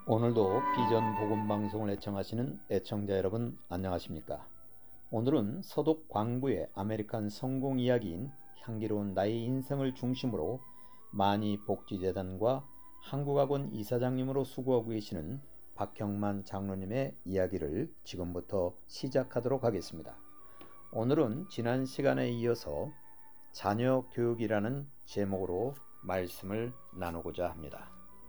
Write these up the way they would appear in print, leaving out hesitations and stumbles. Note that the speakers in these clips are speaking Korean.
오늘도 비전 복음 방송을 애청하시는 애청자 여러분 안녕하십니까? 오늘은 서독 광부의 아메리칸 성공 이야기인 향기로운 나의 인생을 중심으로 만이 복지재단과 한국학원 이사장님으로 수고하고 계시는 박형만 장로님의 이야기를 지금부터 시작하도록 하겠습니다. 오늘은 지난 시간에 이어서 자녀 교육이라는 제목으로 말씀을 나누고자 합니다.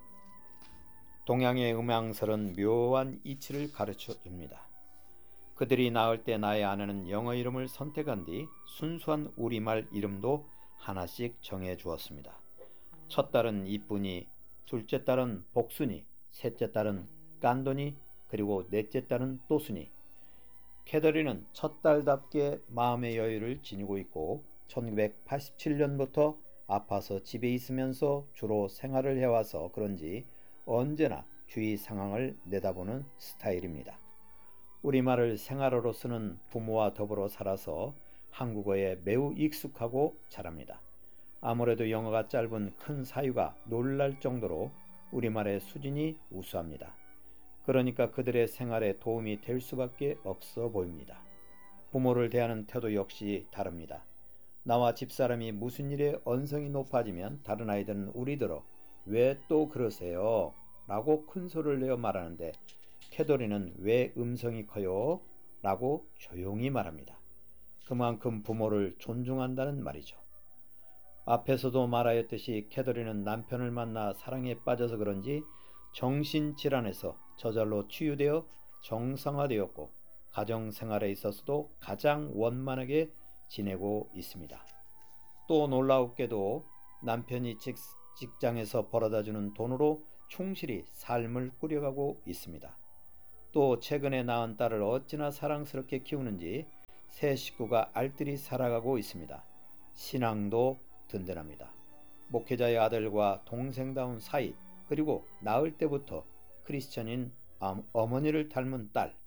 동양의 음향설은 묘한 이치를 가르쳐 줍니다. 그들이 낳을 때 나의 아내는 영어 이름을 선택한 뒤 순수한 우리말 이름도 하나씩 정해 주었습니다. 첫 딸은 이쁜이, 둘째 딸은 복순이, 셋째 딸은 깐돈이, 그리고 넷째 딸은 또순이. 캐더린은 첫 딸답게 마음의 여유를 지니고 있고 1987년부터 아파서 집에 있으면서 주로 생활을 해와서 그런지 언제나 주위 상황을 내다보는 스타일입니다. 우리말을 생활어로 쓰는 부모와 더불어 살아서 한국어에 매우 익숙하고 잘합니다. 아무래도 영어가 짧은 큰 사유가 놀랄 정도로 우리말의 수준이 우수합니다. 그러니까 그들의 생활에 도움이 될 수밖에 없어 보입니다. 부모를 대하는 태도 역시 다릅니다. 나와 집사람이 무슨 일에 언성이 높아지면 다른 아이들은 우리들어 왜 또 그러세요? 라고 큰 소리를 내어 말하는데 캐더린은 왜 음성이 커요? 라고 조용히 말합니다. 그만큼 부모를 존중한다는 말이죠. 앞에서도 말하였듯이 캐더린은 남편을 만나 사랑에 빠져서 그런지 정신질환에서 저절로 치유되어 정상화되었고 가정생활에 있어서도 가장 원만하게 지내고 있습니다. 또 놀라웠게도 남편이 직장에서 벌어다주는 돈으로 충실히 삶을 꾸려가고 있습니다. 또 최근에 낳은 딸을 어찌나 사랑스럽게 키우는지 새 식구가 알뜰히 살아가고 있습니다. 신앙도 든든합니다. 목회자의 아들과 동생다운 사이, 그리고 낳을 때부터 크리스천인 어머니를 닮은 딸.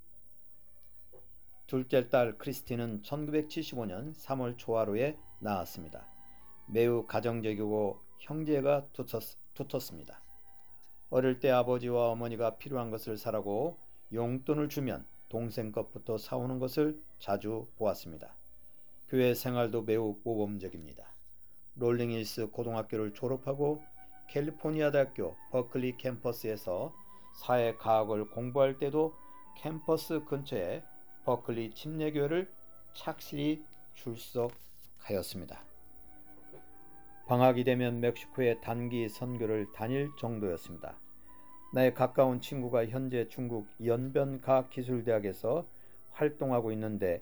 둘째 딸 크리스티는 1975년 3월 초하루에 낳았습니다. 매우 가정적이고 형제가 두텁습니다. 어릴 때 아버지와 어머니가 필요한 것을 사라고 용돈을 주면 동생 것부터 사오는 것을 자주 보았습니다. 교회 생활도 매우 모범적입니다. 롤링힐스 고등학교를 졸업하고 캘리포니아 대학교 버클리 캠퍼스에서 사회과학을 공부할 때도 캠퍼스 근처에 버클리 침례교회를 착실히 출석하였습니다. 방학이 되면 멕시코에 단기 선교를 다닐 정도였습니다. 나의 가까운 친구가 현재 중국 연변과학기술대학에서 활동하고 있는데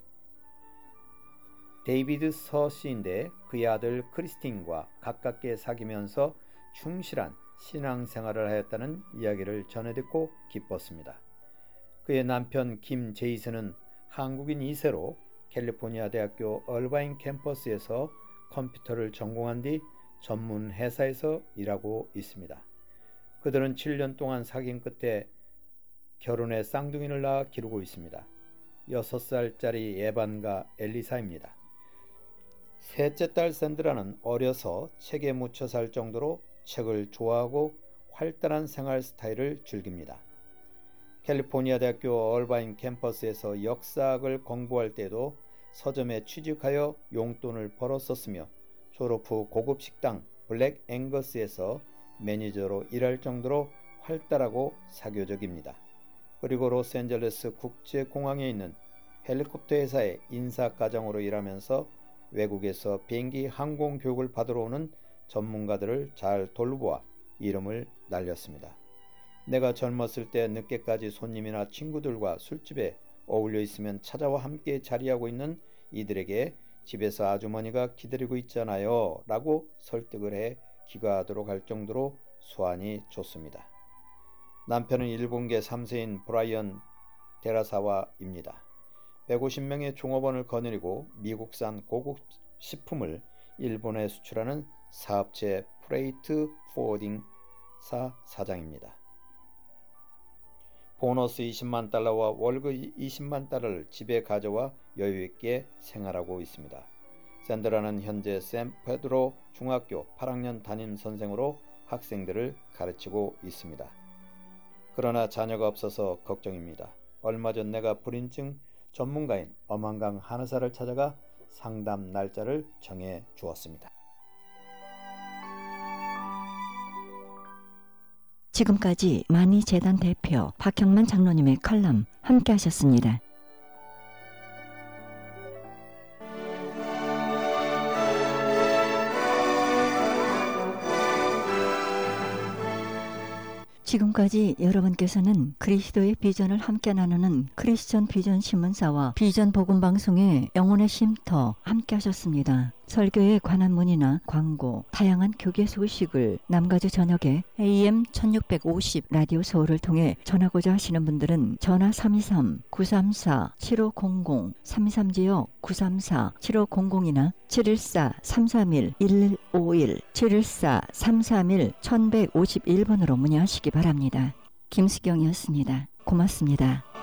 데이비드 서씨인데 그의 아들 크리스틴과 가깝게 사귀면서 충실한 신앙생활을 하였다는 이야기를 전해 듣고 기뻤습니다. 그의 남편 김 제이슨은 한국인 2세로 캘리포니아 대학교 얼바인 캠퍼스에서 컴퓨터를 전공한 뒤 전문 회사에서 일하고 있습니다. 그들은 7년 동안 사귄 끝에 결혼해 쌍둥이를 낳아 기르고 있습니다. 6살짜리 에반과 엘리사입니다. 셋째 딸 샌드라는 어려서 책에 묻혀 살 정도로 책을 좋아하고 활달한 생활 스타일을 즐깁니다. 캘리포니아 대학교 얼바인 캠퍼스에서 역사학을 공부할 때도 서점에 취직하여 용돈을 벌었었으며 졸업 후 고급 식당 블랙 앵거스에서 매니저로 일할 정도로 활달하고 사교적입니다. 그리고 로스앤젤레스 국제공항에 있는 헬리콥터 회사의 인사과장으로 일하면서 외국에서 비행기 항공 교육을 받으러 오는 전문가들을 잘 돌보아 이름을 날렸습니다. 내가 젊었을 때 늦게까지 손님이나 친구들과 술집에 어울려 있으면 찾아와 함께 자리하고 있는 이들에게 집에서 아주머니가 기다리고 있잖아요 라고 설득을 해 귀가하도록 할 정도로 수완이 좋습니다. 남편은 일본계 3세인 브라이언 데라사와입니다. 150명의 종업원을 거느리고 미국산 고급 식품을 일본에 수출하는 사업체 프레이트 포워딩사 사장입니다. 보너스 20만 달러와 월급 20만 달러를 집에 가져와 여유있게 생활하고 있습니다. 샌드라는 현재 샌페드로 중학교 8학년 담임 선생으로 학생들을 가르치고 있습니다. 그러나 자녀가 없어서 걱정입니다. 얼마 전 내가 불인증 전문가인 엄한강 한의사를 찾아가 상담 날짜를 정해 주었습니다. 지금까지 만이재단 대표 박형만 장로님의 칼럼 함께 하셨습니다. 지금까지 여러분께서는 그리스도의 비전을 함께 나누는 크리스천 비전 신문사와 비전 복음 방송의 영혼의 쉼터 함께 하셨습니다. 설교에 관한 문의나 광고, 다양한 교계 소식을 남가주 전역에 AM 1650 라디오 서울을 통해 전하고자 하시는 분들은 전화 323-934-7500, 323지역 934-7500이나 714-331-1151, 714-331-1151번으로 문의하시기 바랍니다. 김수경이었습니다. 고맙습니다.